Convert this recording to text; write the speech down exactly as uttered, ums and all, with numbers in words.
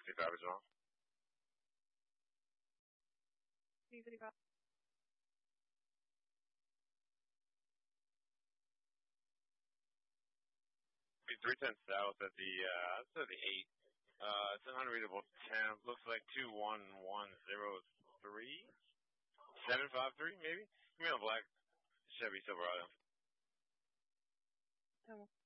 fifty-five as well. three fifty-five. three ten south at the, uh, let's say the eight. Uh, it's an unreadable temp. Looks like two one one zero three? seven five three, maybe? Give me a black Chevy Silverado. Oh.